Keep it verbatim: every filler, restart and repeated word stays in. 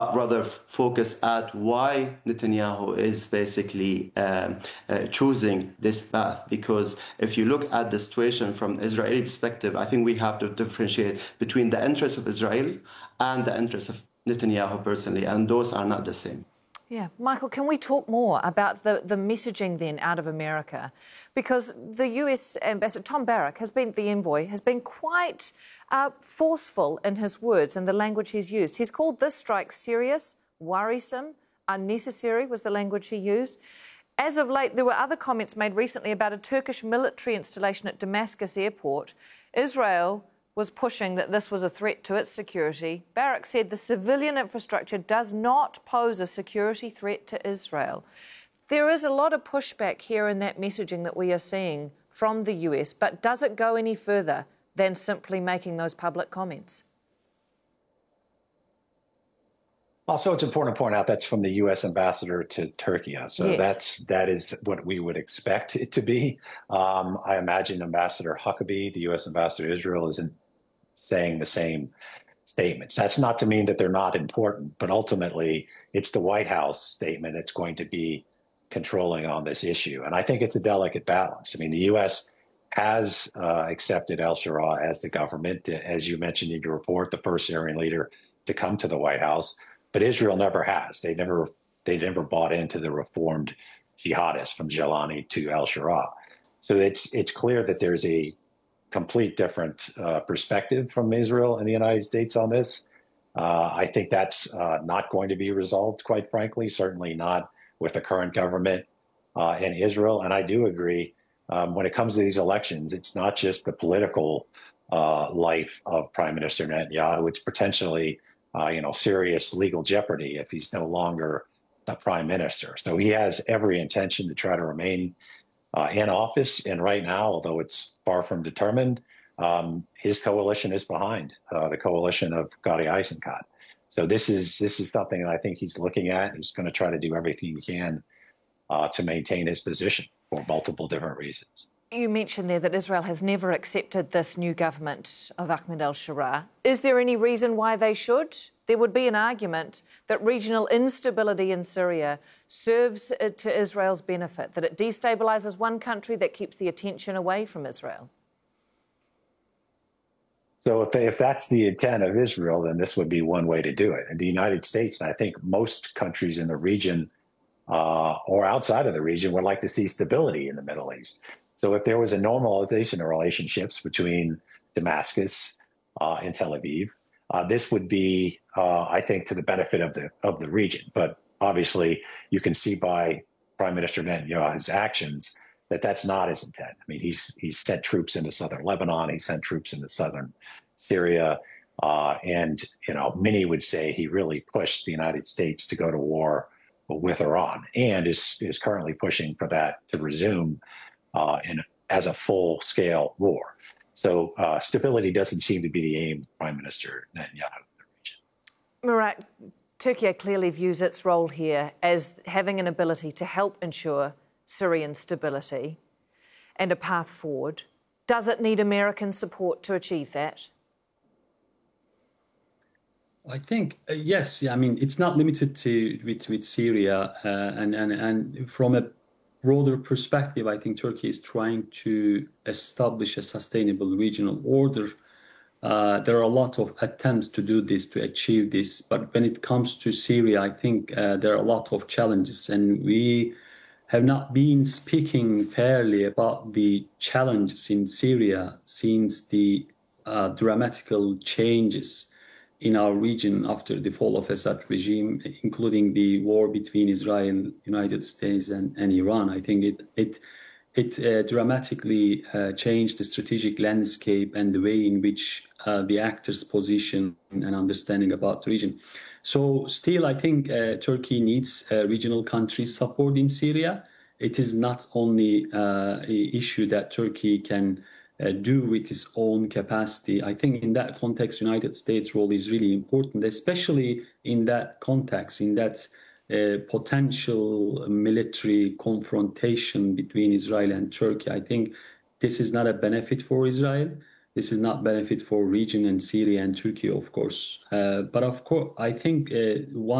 but rather focus at why Netanyahu is basically um, uh, choosing this path. Because if you look at the situation from Israeli perspective, I think we have to differentiate between the interests of Israel and the interests of Netanyahu personally, and those are not the same. Yeah. Michael, can we talk more about the, the messaging then out of America? Because the U S Ambassador Tom Barrack has been, the envoy, has been quite uh, forceful in his words and the language he's used. He's called this strike serious, worrisome, unnecessary was the language he used. As of late, there were other comments made recently about a Turkish military installation at Damascus airport. Israel was pushing that this was a threat to its security. Barrack said the civilian infrastructure does not pose a security threat to Israel. There is a lot of pushback here in that messaging that we are seeing from the U S, but does it go any further than simply making those public comments? Also, it's important to point out that's from the U S ambassador to Turkey. So yes. that's that is what we would expect it to be. Um, I imagine Ambassador Huckabee, the U S ambassador to Israel, isn't saying the same statements. That's not to mean that they're not important, but ultimately it's the White House statement that's going to be controlling on this issue. And I think it's a delicate balance. I mean, the U S has uh, accepted al-Shura as the government, as you mentioned in your report, the first Syrian leader to come to the White House. But Israel never has. They never they never bought into the reformed jihadists from Jalani to al-Shura. So it's it's clear that there's a complete different uh, perspective from Israel and the United States on this. Uh, I think that's uh, not going to be resolved, quite frankly, certainly not with the current government uh, in Israel. And I do agree, um, when it comes to these elections, it's not just the political uh, life of Prime Minister Netanyahu, it's potentially Uh, you know, serious legal jeopardy if he's no longer the prime minister. So he has every intention to try to remain uh, in office. And right now, although it's far from determined, um, his coalition is behind uh, the coalition of Gadi Eisenkot. So this is this is something that I think he's looking at. He's going to try to do everything he can uh, to maintain his position for multiple different reasons. You mentioned there that Israel has never accepted this new government of Ahmed al-Shura. Is there any reason why they should? There would be an argument that regional instability in Syria serves to Israel's benefit, that it destabilises one country that keeps the attention away from Israel. So if, they, if that's the intent of Israel, then this would be one way to do it. And the United States, and I think most countries in the region uh, or outside of the region, would like to see stability in the Middle East. So if there was a normalization of relationships between Damascus uh, and Tel Aviv, uh, this would be, uh, I think, to the benefit of the of the region. But obviously, you can see by Prime Minister Netanyahu's actions that that's not his intent. I mean, he's he's sent troops into southern Lebanon, he sent troops into southern Syria, uh, and you know, many would say he really pushed the United States to go to war with Iran, and is is currently pushing for that to resume. Uh, in, as a full-scale war. So uh, stability doesn't seem to be the aim of Prime Minister Netanyahu in the region. Murat, Turkey clearly views its role here as having an ability to help ensure Syrian stability and a path forward. Does it need American support to achieve that? I think, uh, yes. I mean, it's not limited to with, with Syria. Uh, and, and, and from a broader perspective, I think Turkey is trying to establish a sustainable regional order. Uh, there are a lot of attempts to do this, to achieve this. But when it comes to Syria, I think uh, there are a lot of challenges. And we have not been speaking fairly about the challenges in Syria since the uh, dramatical changes in our region after the fall of Assad regime, including the war between Israel, United States, and, and Iran. I think it it it uh, dramatically uh, changed the strategic landscape and the way in which uh, the actors' position and understanding about the region. So still, I think uh, Turkey needs uh, regional countries' support in Syria. It is not only uh, an issue that Turkey can Uh, do with its own capacity. I think in that context, United States' role is really important, especially in that context, in that uh, potential military confrontation between Israel and Turkey. I think this is not a benefit for Israel. This is not benefit for region and Syria and Turkey, of course. Uh, but of course, I think uh, one